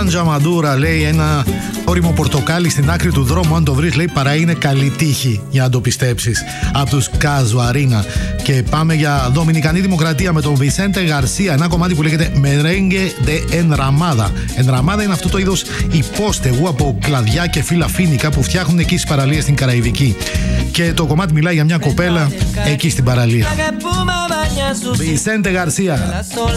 Οράντζα Μαντούρα, λέει, ένα όριμο πορτοκάλι στην άκρη του δρόμου. Αν το βρεις, λέει, παρά είναι καλή τύχη για να το πιστέψεις. Από τους Καζουαρίνα. Και πάμε για Δομινικανή Δημοκρατία με τον Βισέντε Γαρσία. Ένα κομμάτι που λέγεται Merengue de Enramada. Enramada είναι αυτό το είδος υπόστεγου από κλαδιά και φύλλα φοίνικα που φτιάχνουν εκεί στις παραλίες στην Καραϊβική. Και το κομμάτι μιλάει για μια κοπέλα εκεί στην παραλία. Βισέντε Γαρσία.